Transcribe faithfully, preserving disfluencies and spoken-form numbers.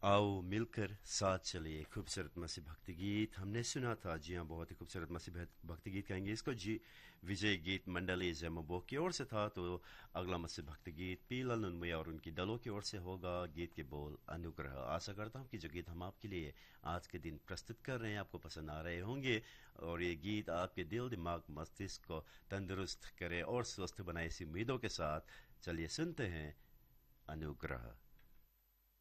आओ मिलकर साथ चलिए खूबसूरत मसीह भक्ति गीत हमने सुना था। जी हाँ, बहुत ही खूबसूरत मसीह भक्ति गीत कहेंगे इसको। जी विजय गीत मंडली जमबो की ओर से था। तो अगला मसीह भक्ति गीत पी ललनुनमुया और उनकी दलों की ओर से होगा। गीत के बोल अनुग्रह। आशा करता हूँ कि जो गीत हम आपके लिए आज के दिन प्रस्तुत कर रहे हैं आपको पसंद आ रहे होंगे और ये गीत आपके दिल दिमाग मस्तिष्क को तंदुरुस्त करे और स्वस्थ बनाए, इसी उम्मीदों के साथ चलिए सुनते हैं अनुग्रह।